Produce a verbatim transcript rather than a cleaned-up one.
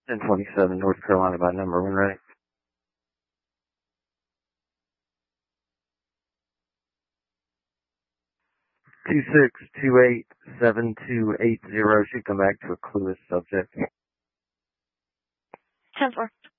ten twenty-seven, North Carolina by number one, ready? two six two eight seven two eight zero should come back to a clueless subject. ten four.